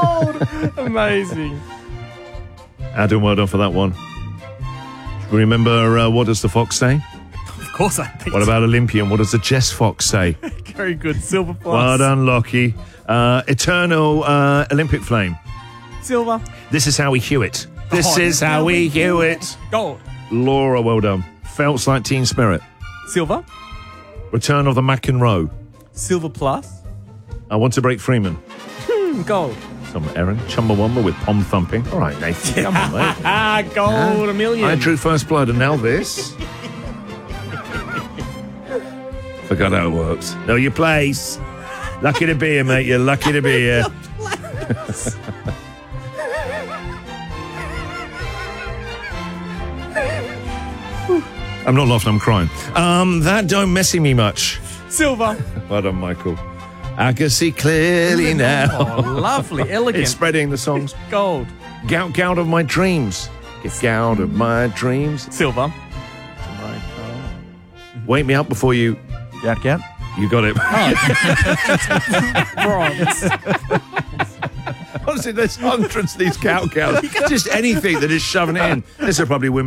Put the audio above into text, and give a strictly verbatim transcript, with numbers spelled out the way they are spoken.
Gold! Amazing. Adam, well done for that one. Remember, uh, what does the fox say? Of course I think What about Olympian? What does the Jess Fox say? Very good. Silver plus. Well done, Lockie. Uh, eternal uh, Olympic flame. Silver. This is how we hew it. This Oh, is how we hew it. Gold. Laura, well done. Felts like Teen Spirit. Silver. Return of the McEnroe. Silver plus. I want to break Freeman. Hmm, gold. Some Erin. Chumbawamba with pom thumping. All right, Nathan. Come on, mate. Ah, gold. A million. I drew first blood, and now this. Forgot how it works. Know your place. Lucky to be here, mate. You're lucky to be here. I'm not laughing, I'm crying. Um, that don't messy me much. Silver. Well done, Michael. I can see clearly now. Oh, lovely. Elegant. It's spreading the songs. Gold. Gout, gout of my dreams. Get out of my dreams. Silver. Wake me up before you... Gout, gout. You got it. Bronze. Honestly, there's hundreds of these cow cows. Just anything that is shoving it in. This will probably win.